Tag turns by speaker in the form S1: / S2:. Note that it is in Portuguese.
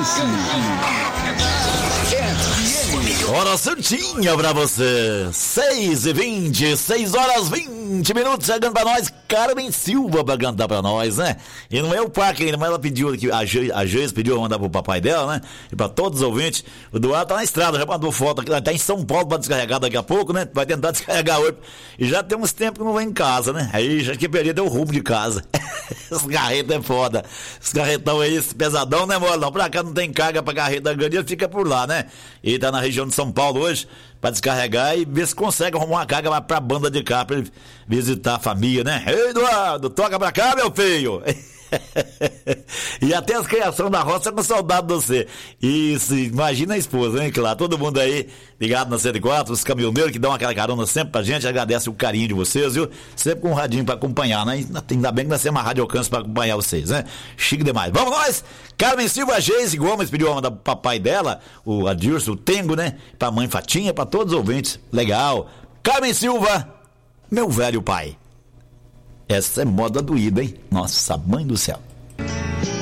S1: Hora certinha pra você, 6h20, 6h20, chegando pra nós, Carmen Silva pra cantar pra nós, né? E não é o parque ainda, mas ela pediu aqui, a Geis pediu mandar pro papai dela, né? E pra todos os ouvintes, o Eduardo tá na estrada, já mandou foto aqui, tá em São Paulo pra descarregar daqui a pouco, né? Vai tentar descarregar hoje, e já tem uns tempos que não vem em casa, né? Aí já que perdi deu o rumo de casa. Esse carreta é foda, esse carretão aí, esse pesadão, né, mole? Não, pra cá não tem carga pra carreta grande, ele fica por lá, né? E tá na região de São Paulo hoje pra descarregar e ver se consegue arrumar uma carga pra banda de cá pra ele visitar a família, né? Ei, Eduardo, toca pra cá, meu filho! E até as criações da roça com saudade de você. Isso, imagina a esposa, hein? Que lá, todo mundo aí ligado na 104, os caminhoneiros que dão aquela carona sempre pra gente, agradece o carinho de vocês, viu? Sempre com um radinho pra acompanhar, né? Ainda bem que nós temos uma rádio alcance pra acompanhar vocês, né? Chique demais. Vamos nós! Carmen Silva, Geise Gomes pediu uma da papai dela, o Adilson, o Tengo, né? Pra mãe Fatinha, pra todos os ouvintes. Legal. Carmen Silva, meu velho pai. Essa é moda doída, hein? Nossa, mãe do céu.